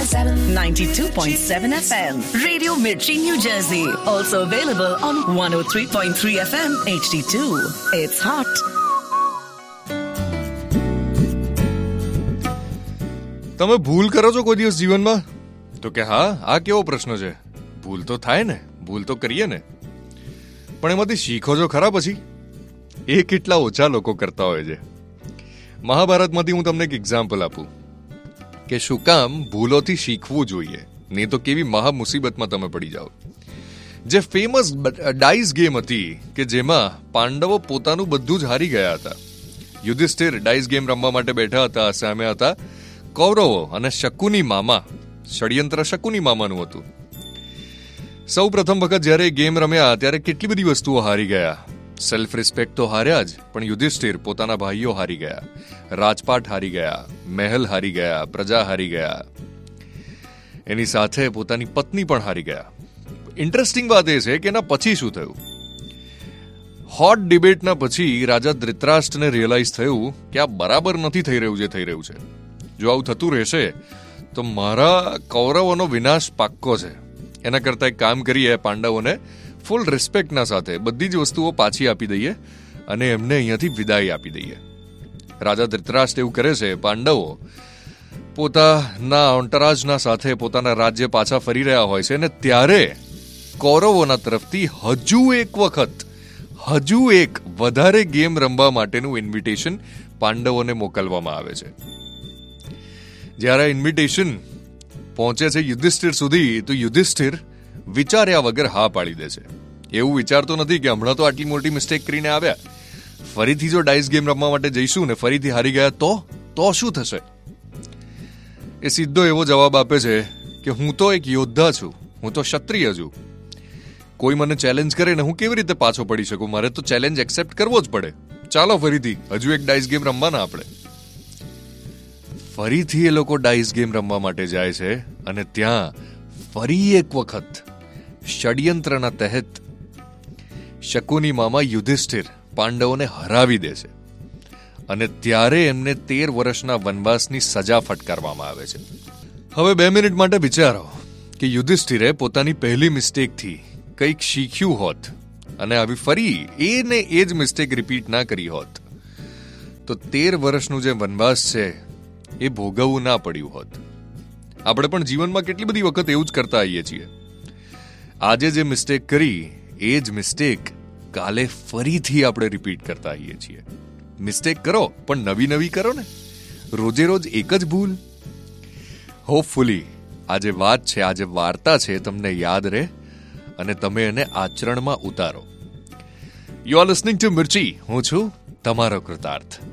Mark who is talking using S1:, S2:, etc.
S1: 92.7 FM. Radio Mirchi, New Jersey. Also available on 103.3 FM HD2. It's hot.
S2: તમે ભૂલ કરો છો કોઈ દિવસ જીવનમાં? તો કે હા, આ કેવો પ્રશ્ન છે? ભૂલ તો થાય ને, ભૂલ તો કરીએ ને, પણ એમાંથી શીખો છો ખરા પછી? એ કેટલા ઓછા લોકો કરતા હોય છે. મહાભારતમાંથી હું તમને એક એક્ઝામ્પલ આપું કે શું કામ ભૂલોથી શીખવું જોઈએ, નહીં તો કેવી મહા મુસીબતમાં તમે પડી જાઓ. જે ફેમસ ડાઇસ ગેમ હતી કે જેમાં પાંડવો પોતાનું બધું જ હારી ગયા હતા. યુધિષ્ઠિર ડાઇસ ગેમ રમવા માટે બેઠા હતા, સામે હતા કૌરવો અને શકુની મામા. ષડયંત્ર શકુની મામાનું હતું. સૌ પ્રથમ વખત જ્યારે ગેમ રમ્યા ત્યારે કેટલી બધી વસ્તુઓ હારી ગયા. સેલ્ફ રિસ્પેક્ટ તો હાર્યા જ, પણ યુધિષ્ઠિર પોતાના ભાઈઓ હારી ગયા, રાજપાટ હારી ગયા, મહેલ હારી ગયા, પ્રજા હારી ગયા, એની સાથે પોતાની પત્ની પણ હારી ગયા. ઇન્ટરેસ્ટિંગ વાત એ છે કે એના પછી શું થયું? હોટ ડિબેટના પછી રાજા ધૃતરાષ્ટ્રને રિયલાઇઝ થયું કે આ બરાબર નથી થઈ રહ્યું જે થઈ રહ્યું છે. જો આવું થતું રહેશે તો મારા કૌરવોનો વિનાશ પાક્કો છે. એના કરતા એક કામ કરીએ, પાંડવોને ફૂલ રિસ્પેક્ટના સાથે બધી જ વસ્તુઓ પાછી આપી દઈએ અને એમને અહીંયાથી વિદાય આપી દઈએ. રાજા ધૃતરાષ્ટ્ર એવું કરે છે. પાંડવો પોતાના અંટરાજના સાથે પોતાના રાજ્ય પાછા ફરી રહ્યા હોય છે અને ત્યારે કૌરવોના તરફથી હજુ એક વધારે ગેમ રમવા માટેનું ઇન્વિટેશન પાંડવોને મોકલવામાં આવે છે. જ્યારે ઇન્વિટેશન પહોંચે છે યુધિષ્ઠિર સુધી તો યુધિષ્ઠિર વિચાર્યા વગર હા પાડી દે છે. એવું વિચારતો નથી કે હમણાં તો આટલી મોટી મિસ્ટેક કરીને આવ્યા, ફરીથી જો ડાઇસ ગેમ રમવા માટે જઈશું ને ફરીથી હારી ગયા તો શું થશે? એ સીધો એવો જવાબ આપે છે કે હું તો એક યોદ્ધા છું, હું તો ક્ષત્રિય છું. કોઈ મને ચેલેન્જ કરે ને હું કેવી રીતે પાછો પડી શકું? મારે તો ચેલેન્જ એક્સેપ્ટ કરવો જ પડે. ચાલો ફરીથી હજુ એક ડાઇસ ગેમ રમવાના આપણે. ફરીથી એ લોકો ડાઇસ ગેમ રમવા માટે જાય છે અને ત્યાં ફરી એક વખત ષડયંત્રના તહેત શકુની મામા યુધિષ્ઠિર પાંડવોને હરાવી દે છે અને ત્યારે એમને 13 વર્ષના વનવાસની સજા ફટકારવામાં આવે છે. હવે 2 મિનિટ માટે વિચારો કે યુધિષ્ઠિરે પોતાની પહેલી મિસ્ટેકથી કંઈક શીખ્યું હોત અને આવી ફરી એ જ મિસ્ટેક રિપીટ ના કરી હોત તો 13 વર્ષનું જે વનવાસ છે એ ભોગવવું ના પડ્યું હોત. આપણે પણ જીવનમાં કેટલી બધી વખત એવું જ કરતા આવીએ છીએ. આજે જે મિસ્ટેક કરી એ જ મિસ્ટેક કાલે ફરીથી આપણે રિપીટ કરતા આવીએ છીએ. મિસ્ટેક કરો પણ નવી કરો ને, રોજે રોજ એક જ ભૂલ. હોપફુલી આ જે વાત છે, આ જે વાર્તા છે તમને યાદ રહે અને તમે એને આચરણમાં ઉતારો. યુ આર લિસનિંગ ટુ મિર્ચી. હું છું તમારો કૃતાર્થ.